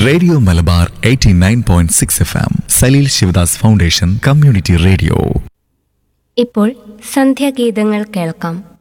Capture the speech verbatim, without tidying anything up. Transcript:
Radio Malabar eighty nine point six F M Saleel Sivadas foundation community radio. ഇപ്പോൾ സന്ധ്യാഗീതങ്ങൾ കേൾക്കാം.